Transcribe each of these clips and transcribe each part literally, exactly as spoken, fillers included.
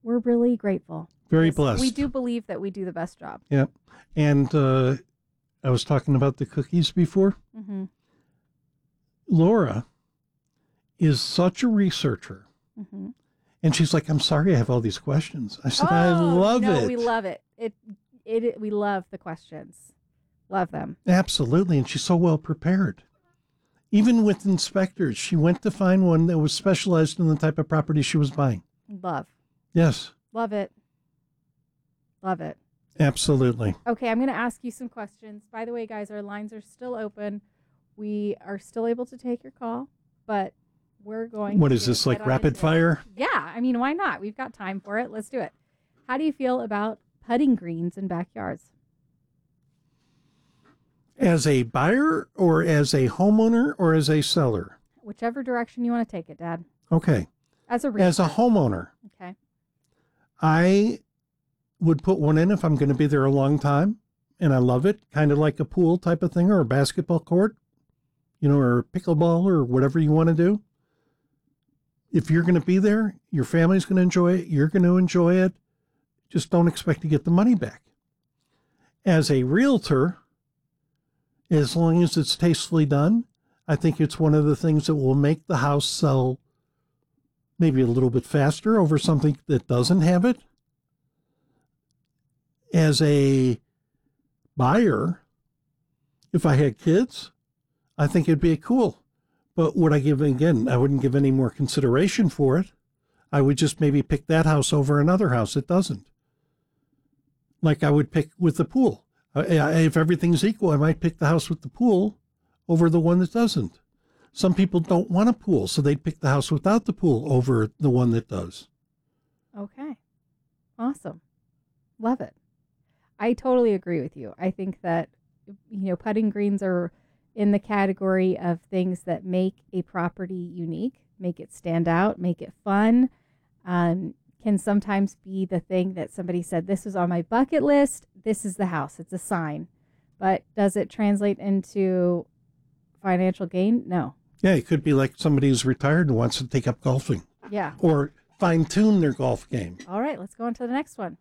we're really grateful. Very Yes, blessed. We do believe that we do the best job. Yep. And uh, I was talking about the cookies before. Mm-hmm. Laura is such a researcher. Mm-hmm. And she's like, I'm sorry I have all these questions. I said, oh, I love no, it. we love it. It, it. It. We love the questions. Love them. Absolutely. And she's so well prepared. Even with inspectors, she went to find one that was specialized in the type of property she was buying. Love. Yes. Love it. Love it. Absolutely. Okay, I'm going to ask you some questions. By the way, guys, our lines are still open. We are still able to take your call, but we're going What to is this, get like on rapid into it. fire? Yeah, I mean, why not? We've got time for it. Let's do it. How do you feel about putting greens in backyards? As a buyer or as a homeowner or as a seller? Whichever direction you want to take it, Dad. Okay. As a As a realtor. homeowner, Okay. I would put one in if I'm going to be there a long time and I love it, kind of like a pool type of thing or a basketball court, you know, or pickleball or whatever you want to do. If you're going to be there, your family's going to enjoy it, you're going to enjoy it. Just don't expect to get the money back. As a realtor, as long as it's tastefully done, I think it's one of the things that will make the house sell maybe a little bit faster over something that doesn't have it. As a buyer, if I had kids, I think it'd be cool. But would I give, again, I wouldn't give any more consideration for it. I would just maybe pick that house over another house that doesn't. Like I would pick with the pool. If everything's equal, I might pick the house with the pool over the one that doesn't. Some people don't want a pool, so they'd pick the house without the pool over the one that does. Okay. Awesome. Love it. I totally agree with you. I think that, you know, putting greens are in the category of things that make a property unique, make it stand out, make it fun. Um, can sometimes be the thing that somebody said, this was on my bucket list. This is the house. It's a sign. But does it translate into financial gain? No. Yeah, it could be like somebody who's retired and wants to take up golfing. Yeah. Or fine-tune their golf game. All right, let's go on to the next one.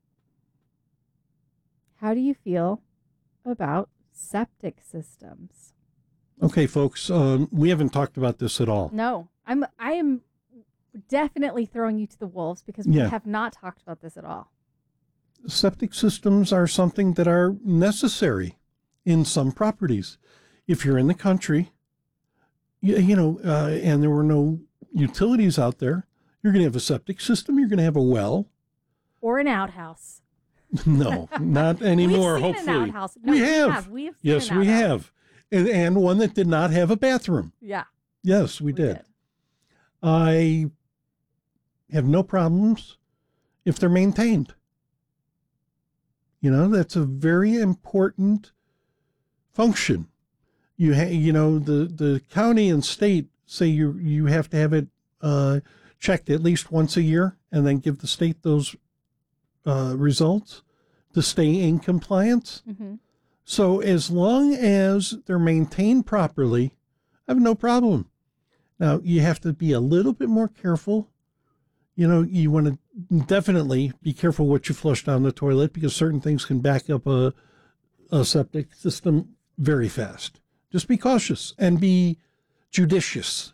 How do you feel about septic systems? Okay, folks, um, we haven't talked about this at all. No, I'm I am definitely throwing you to the wolves because we Yeah. have not talked about this at all. Septic systems are something that are necessary in some properties. If you're in the country, you, you know, uh, and there were no utilities out there, you're going to have a septic system, you're going to have a well. Or an outhouse. No, not anymore, We've seen hopefully. an outhouse. No, we we have. have. We have seen yes, an we outhouse. have. And, and one that did not have a bathroom. Yeah. Yes, we, We did. did. I have no problems if they're maintained. You know, that's a very important function. You ha- you know, the, the county and state say you you have to have it uh, checked at least once a year and then give the state those uh, results to stay in compliance. Mm-hmm. So as long as they're maintained properly, I have no problem. Now, you have to be a little bit more careful. You know, you want to definitely be careful what you flush down the toilet because certain things can back up a, a septic system very fast. Just be cautious and be judicious.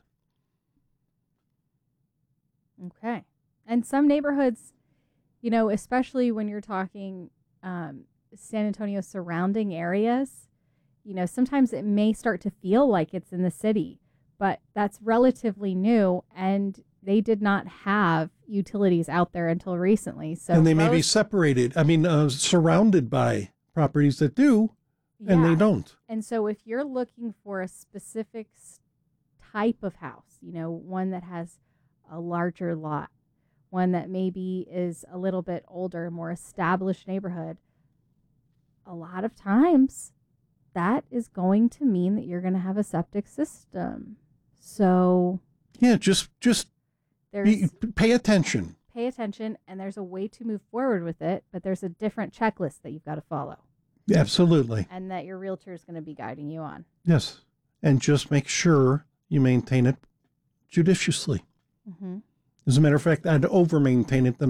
Okay. And some neighborhoods, you know, especially when you're talking um, San Antonio surrounding areas, you know, sometimes it may start to feel like it's in the city, but that's relatively new and they did not have utilities out there until recently. So and they may be most- separated. I mean, uh, surrounded by properties that do, and Yeah. they don't. And so if you're looking for a specific s- type of house, you know, one that has a larger lot, one that maybe is a little bit older, more established neighborhood, a lot of times that is going to mean that you're going to have a septic system. So Yeah, just just there's be, pay attention. pay attention and there's a way to move forward with it, but there's a different checklist that you've got to follow Absolutely. and that your realtor is going to be guiding you on. Yes. And just make sure you maintain it judiciously. Mm-hmm. As a matter of fact, I'd over maintain it than